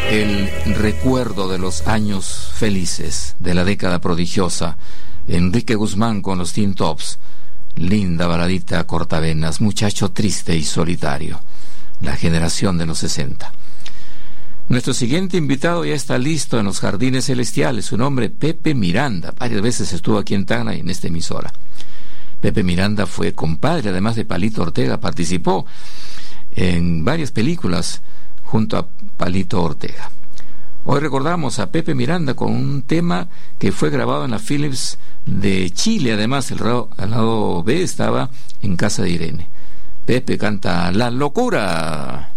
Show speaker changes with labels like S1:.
S1: El recuerdo de los años felices de la década prodigiosa. Enrique Guzmán con los Teen Tops. Linda baladita cortavenas, muchacho triste y solitario. La generación de los 60. Nuestro siguiente invitado ya está listo en los Jardines Celestiales. Su nombre, Pepe Miranda. Varias veces estuvo aquí en Tacna y en esta emisora. Pepe Miranda fue compadre, además de Palito Ortega. Participó en varias películas junto a Palito Ortega. Hoy recordamos a Pepe Miranda con un tema que fue grabado en la Philips de Chile. Además, al lado B estaba En Casa de Irene. Pepe canta La Locura.